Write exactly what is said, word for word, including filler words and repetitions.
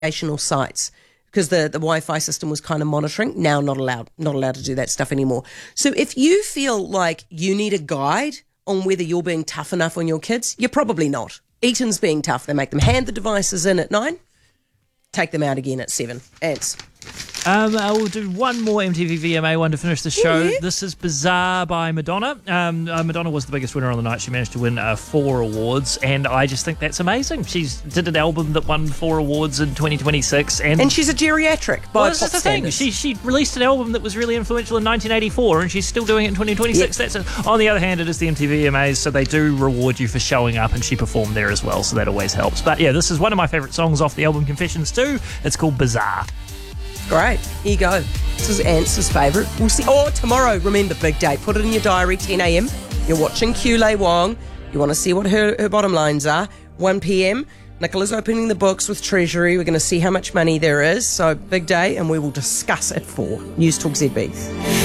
recreational sites because the, the Wi-Fi system was kind of monitoring. Now not allowed, not allowed to do that stuff anymore. So if you feel like you need a guide on whether you're being tough enough on your kids, you're probably not. Eaton's being tough. They make them hand the devices in at nine, take them out again at seven. Ants. Um, uh, we'll do one more M T V V M A one to finish the show. Yeah. This is Bizarre by Madonna. Um, uh, Madonna was the biggest winner on the night. She managed to win uh, four awards, and I just think that's amazing. She's did an album that won four awards in twenty twenty-six, and And she's a geriatric by well, pop that's the thing. standards. She she released an album that was really influential in nineteen eighty-four, and she's still doing it in twenty twenty-six. Yeah. That's a, on the other hand, it is the M T V V M As, so they do reward you for showing up, and she performed there as well, so that always helps. But yeah, this is one of my favourite songs off the album Confessions two. It's called Bizarre. Great. Here you go. This is Ants' favourite. We'll see. Oh, tomorrow, remember, big day. Put it in your diary, ten a.m. You're watching Kulei Wong. You want to see what her, her bottom lines are. one p.m. Nicola's opening the books with Treasury. We're going to see how much money there is. So, big day, and we will discuss it for News Talk Z B.